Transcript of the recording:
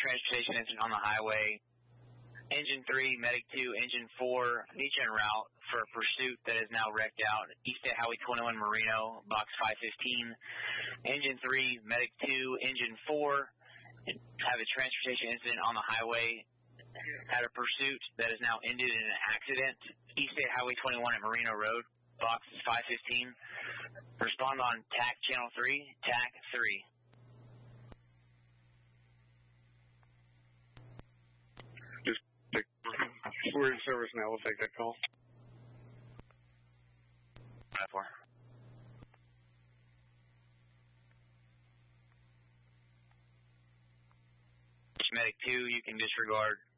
transportation incident on the highway. Engine 3, Medic 2, Engine 4, need you en route for a pursuit that is now wrecked out. East State Highway 21 Marino, box 515. Engine 3, Medic 2, Engine 4, have a transportation incident on the highway. Had a pursuit that is now ended in an accident. East State Highway 21 at Marino Road, box 515. Respond on TAC Channel 3, TAC 3. We're in service now. We'll take that call. 5-4. Medic 2, you can disregard